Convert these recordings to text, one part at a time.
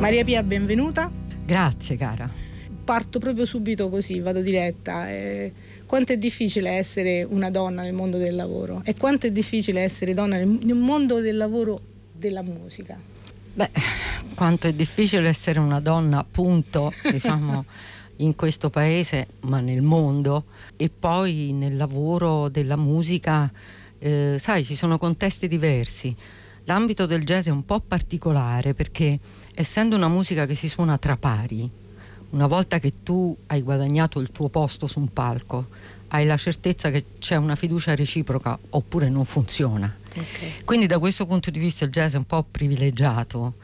Maria Pia, benvenuta. Grazie cara. Parto proprio subito così, vado diretta. Quanto è difficile essere una donna nel mondo del lavoro e quanto è difficile essere donna nel mondo del lavoro della musica? Beh, quanto è difficile essere una donna, appunto, diciamo, in questo paese, ma nel mondo, e poi nel lavoro della musica, sai, ci sono contesti diversi. L'ambito del jazz è un po' particolare perché, essendo una musica che si suona tra pari, una volta che tu hai guadagnato il tuo posto su un palco, hai la certezza che c'è una fiducia reciproca oppure non funziona. Okay. Quindi da questo punto di vista il jazz è un po' privilegiato,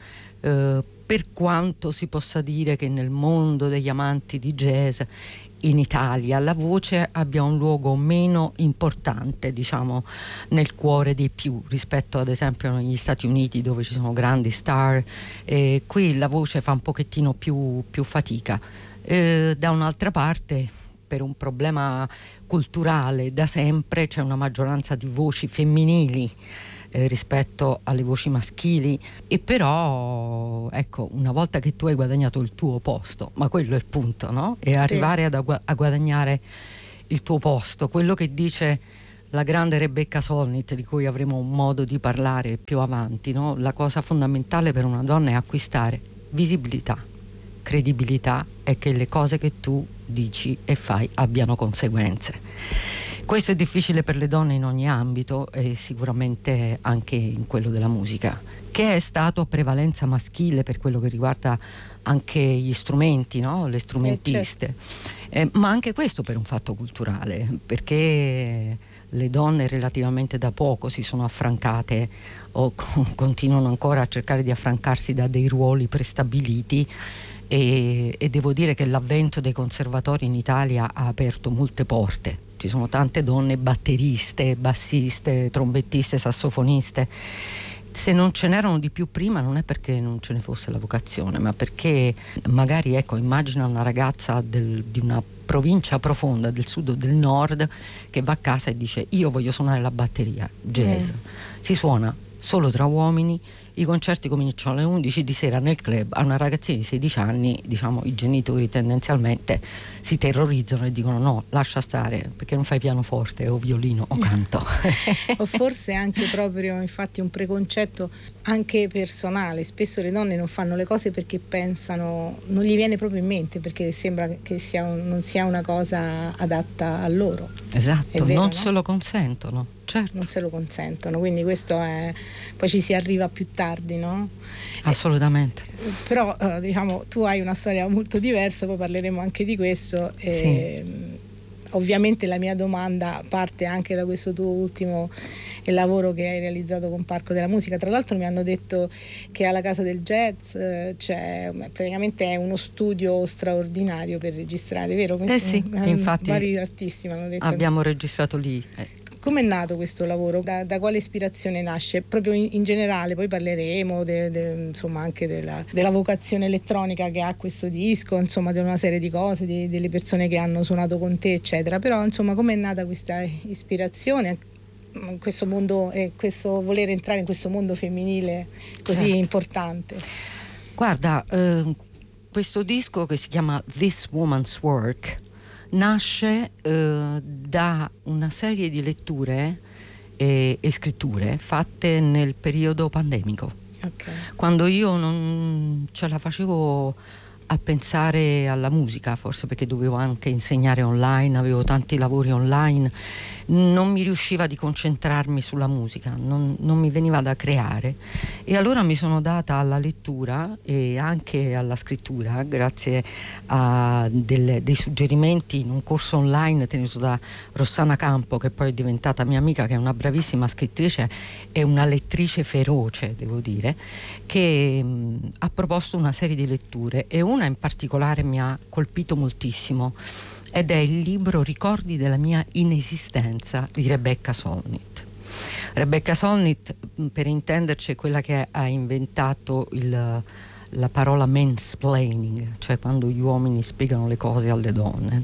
per quanto si possa dire che nel mondo degli amanti di jazz in Italia la voce abbia un luogo meno importante, diciamo, nel cuore dei più rispetto ad esempio negli Stati Uniti, dove ci sono grandi star. Qui la voce fa un pochettino più fatica. Da un'altra parte, per un problema culturale, da sempre c'è una maggioranza di voci femminili rispetto alle voci maschili, e però ecco, una volta che tu hai guadagnato il tuo posto, ma quello è il punto, no? E arrivare a guadagnare il tuo posto, quello che dice la grande Rebecca Solnit, di cui avremo un modo di parlare più avanti, no? La cosa fondamentale per una donna è acquistare visibilità, credibilità, e che le cose che tu dici e fai abbiano conseguenze. Questo è difficile per le donne in ogni ambito e sicuramente anche in quello della musica, che è stato a prevalenza maschile per quello che riguarda anche gli strumenti, no? Le strumentiste. Ma anche questo per un fatto culturale, perché le donne relativamente da poco si sono affrancate o continuano ancora a cercare di affrancarsi da dei ruoli prestabiliti. E devo dire che l'avvento dei conservatori in Italia ha aperto molte porte. Ci sono tante donne batteriste, bassiste, trombettiste, sassofoniste. Se non ce n'erano di più prima non è perché non ce ne fosse la vocazione, ma perché magari, ecco, immagina una ragazza di una provincia profonda del sud o del nord che va a casa e dice: io voglio suonare la batteria jazz. Si suona solo tra uomini, i concerti cominciano alle 11 di sera nel club. A una ragazzina di 16 anni, diciamo, i genitori tendenzialmente si terrorizzano e dicono: no, lascia stare, perché non fai pianoforte o violino o canto. O forse anche proprio, infatti, un preconcetto anche personale. Spesso le donne non fanno le cose perché pensano, non gli viene proprio in mente, perché sembra che non sia una cosa adatta a loro. Esatto, vero, non no? se lo consentono. Certo. Non se lo consentono, quindi questo è, poi ci si arriva più tardi, no? Assolutamente. Però diciamo, tu hai una storia molto diversa, poi parleremo anche di questo. Sì. Ovviamente la mia domanda parte anche da questo tuo ultimo lavoro che hai realizzato con Parco della Musica. Tra l'altro mi hanno detto che alla Casa del Jazz c'è praticamente è uno studio straordinario per registrare, vero? Sì, infatti vari artisti mi hanno detto. Abbiamo registrato lì. Come è nato questo lavoro? Da quale ispirazione nasce? Proprio in generale, poi parleremo insomma anche della vocazione elettronica che ha questo disco, insomma di una serie di cose, delle persone che hanno suonato con te, eccetera. Però insomma, come è nata questa ispirazione in questo mondo e questo voler entrare in questo mondo femminile così importante? Guarda, questo disco, che si chiama This Woman's Work, nasce da una serie di letture e scritture fatte nel periodo pandemico. Okay. Quando io non ce la facevo a pensare alla musica, forse perché dovevo anche insegnare online, avevo tanti lavori online, non mi riusciva di concentrarmi sulla musica, non mi veniva da creare, e allora mi sono data alla lettura e anche alla scrittura grazie a dei suggerimenti in un corso online tenuto da Rossana Campo, che poi è diventata mia amica, che è una bravissima scrittrice e una lettrice feroce, devo dire, che ha proposto una serie di letture, e una in particolare mi ha colpito moltissimo, ed è il libro Ricordi della mia inesistenza di Rebecca Solnit. Rebecca Solnit, per intenderci, è quella che ha inventato la parola mansplaining, cioè quando gli uomini spiegano le cose alle donne.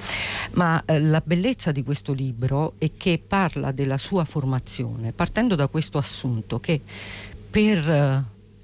Ma la bellezza di questo libro è che parla della sua formazione, partendo da questo assunto che per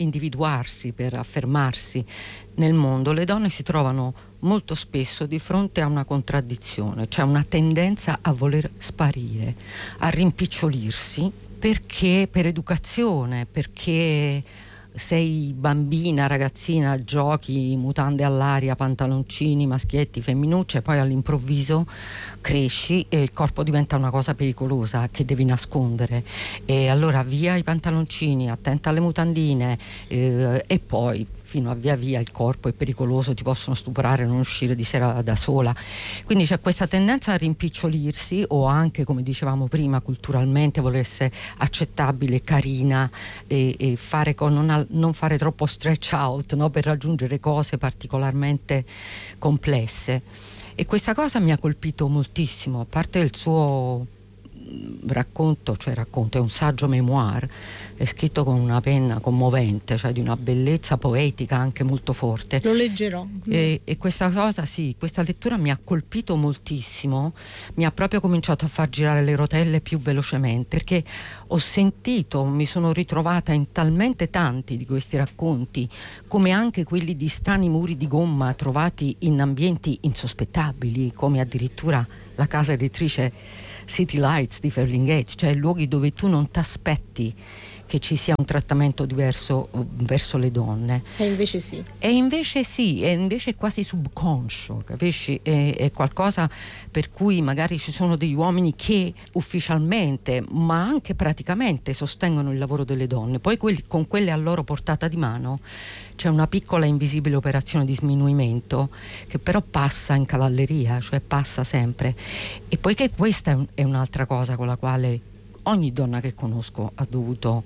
individuarsi, per affermarsi nel mondo, le donne si trovano molto spesso di fronte a una contraddizione, cioè una tendenza a voler sparire, a rimpicciolirsi, perché per educazione, perché sei bambina, ragazzina, giochi, mutande all'aria, pantaloncini, maschietti, femminucce, poi all'improvviso cresci e il corpo diventa una cosa pericolosa che devi nascondere, e allora via i pantaloncini, attenta alle mutandine, e poi fino a via via il corpo è pericoloso, ti possono stuprare, non uscire di sera da sola. Quindi c'è questa tendenza a rimpicciolirsi, o anche, come dicevamo prima, culturalmente voler essere accettabile, carina, e fare non fare troppo stretch out, no? Per raggiungere cose particolarmente complesse. E questa cosa mi ha colpito moltissimo, a parte il suo racconto, è un saggio memoir, è scritto con una penna commovente, cioè di una bellezza poetica anche molto forte. Lo leggerò. E questa cosa, sì, questa lettura mi ha colpito moltissimo, mi ha proprio cominciato a far girare le rotelle più velocemente, perché ho sentito, mi sono ritrovata in talmente tanti di questi racconti, come anche quelli di strani muri di gomma trovati in ambienti insospettabili, come addirittura la casa editrice City Lights di Ferlinghetti, cioè luoghi dove tu non ti aspetti che ci sia un trattamento diverso verso le donne. E invece sì. E invece è quasi subconscio, capisci? È qualcosa per cui magari ci sono degli uomini che ufficialmente, ma anche praticamente, sostengono il lavoro delle donne. Poi con quelle a loro portata di mano c'è una piccola invisibile operazione di sminuimento che però passa in cavalleria, cioè passa sempre. E poiché questa è un'altra cosa con la quale ogni donna che conosco ha dovuto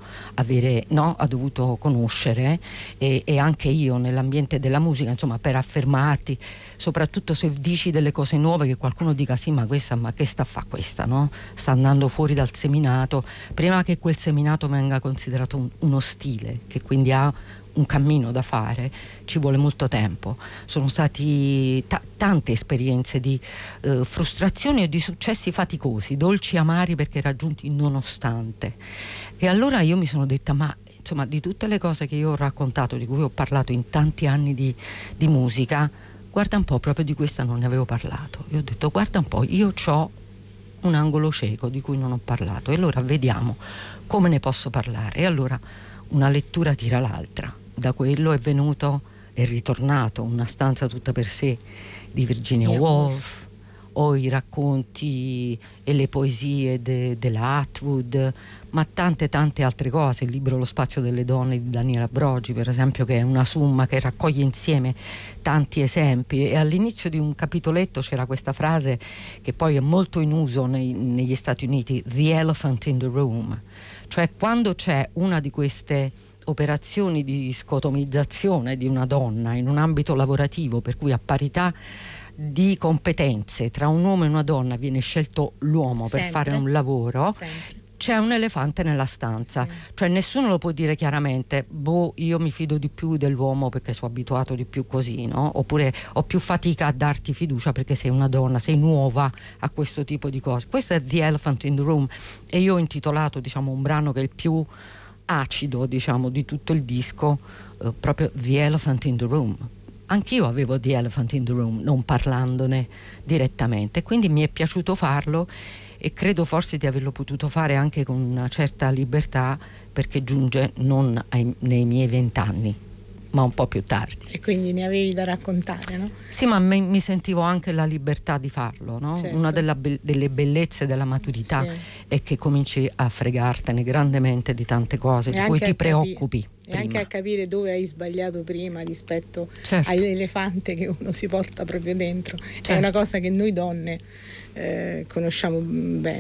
conoscere, e anche io nell'ambiente della musica, insomma, per affermarti, soprattutto se dici delle cose nuove, che qualcuno dica sì, ma che sta a fa questa, no? Sta andando fuori dal seminato, prima che quel seminato venga considerato uno stile, che quindi ha un cammino da fare, ci vuole molto tempo. Sono stati tante esperienze di frustrazioni e di successi faticosi, dolci e amari, perché raggiunti nonostante. E allora io mi sono detta, ma insomma, di tutte le cose che io ho raccontato, di cui ho parlato in tanti anni di musica, guarda un po', proprio di questa non ne avevo parlato. Io ho detto, guarda un po', io ho un angolo cieco di cui non ho parlato, e allora vediamo come ne posso parlare. E allora una lettura tira l'altra. Da quello è ritornato Una stanza tutta per sé di Virginia Woolf, o i racconti e le poesie della Atwood, ma tante altre cose, il libro Lo spazio delle donne di Daniela Brogi, per esempio, che è una summa che raccoglie insieme tanti esempi. E all'inizio di un capitoletto c'era questa frase che poi è molto in uso negli Stati Uniti: the elephant in the room, cioè quando c'è una di queste operazioni di scotomizzazione di una donna in un ambito lavorativo, per cui a parità di competenze tra un uomo e una donna viene scelto l'uomo per fare un lavoro, c'è un elefante nella stanza, cioè nessuno lo può dire chiaramente, io mi fido di più dell'uomo perché sono abituato di più così, no? Oppure ho più fatica a darti fiducia perché sei una donna, sei nuova a questo tipo di cose. Questo è The Elephant in the Room, e io ho intitolato, un brano che è il più acido, di tutto il disco, proprio The Elephant in the Room. Anch'io avevo The Elephant in the Room, non parlandone direttamente, quindi mi è piaciuto farlo, e credo forse di averlo potuto fare anche con una certa libertà, perché giunge non nei miei 20 anni, ma un po' più tardi. E quindi ne avevi da raccontare, no? Sì, ma mi sentivo anche la libertà di farlo, no? Certo. Una delle bellezze della maturità è che cominci a fregartene grandemente di tante cose di cui ti preoccupi. E anche a capire dove hai sbagliato prima rispetto certo. all'elefante che uno si porta proprio dentro. Certo. È una cosa che noi donne conosciamo bene.